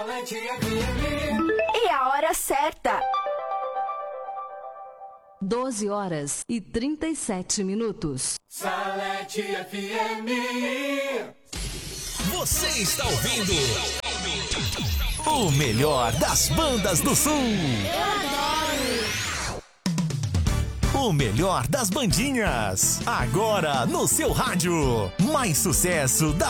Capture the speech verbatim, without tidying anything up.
E a hora certa. doze horas e trinta e sete minutos. Salete F M. Você está ouvindo o melhor das bandas do Sul. Eu adoro. O melhor das bandinhas. Agora no seu rádio. Mais sucesso da